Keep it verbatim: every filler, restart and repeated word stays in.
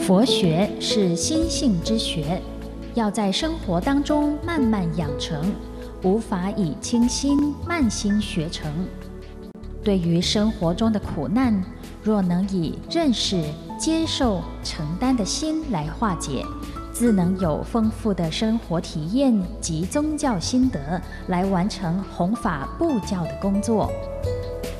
佛学是心性之学，要在生活当中慢慢养成，无法以轻心慢心学成。对于生活中的苦难，若能以认识、接受、承担的心来化解，自能有丰富的生活体验及宗教心得，来完成弘法布教的工作。